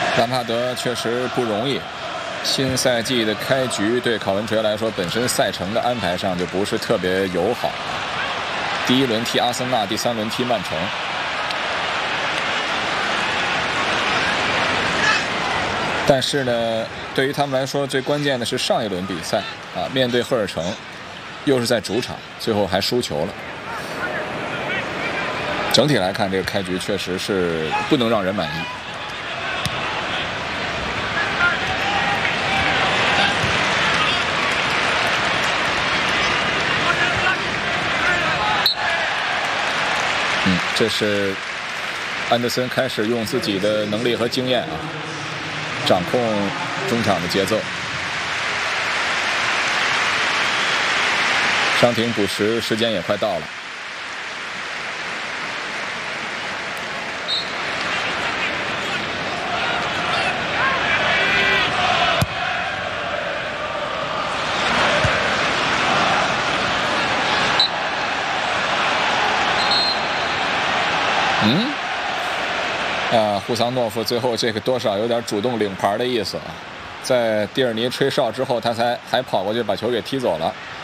兰帕德确实不容易。新赛季的开局对考文垂来说，本身赛程的安排上就不是特别友好。第一轮踢阿森纳，第3轮踢曼城。但是呢，对于他们来说，最关键的是上一轮比赛啊，面对赫尔城，又是在主场，最后还输球了。整体来看，这个开局确实是不能让人满意。这是安德森开始用自己的能力和经验啊，掌控中场的节奏。伤停补时时间也快到了。胡桑诺夫最后这个多少有点主动领牌的意思啊，在蒂尔尼吹哨之后，他还跑过去把球给踢走了。